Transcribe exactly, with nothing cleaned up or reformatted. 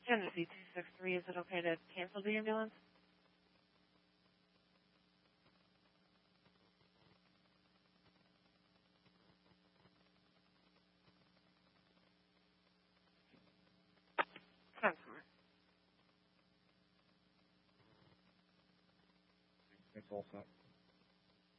Genesee two six three, is it okay to cancel the ambulance? Consumer. It's all set.